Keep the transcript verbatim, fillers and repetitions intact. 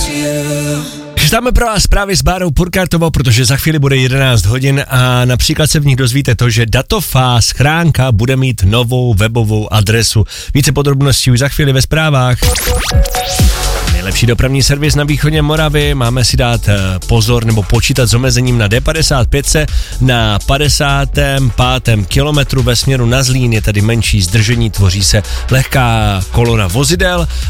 Chystáme pro vás zprávy s Bárou Purkartovou, protože za chvíli bude jedenáct hodin a například se v nich dozvíte to, že datová schránka bude mít novou webovou adresu. Více podrobností už za chvíli ve zprávách. Nejlepší dopravní servis na východě Moravy, máme si dát pozor nebo počítat s omezením na D padesát pět na padesátém pátém kilometru ve směru na Zlín je tady menší zdržení, tvoří se lehká kolona vozidel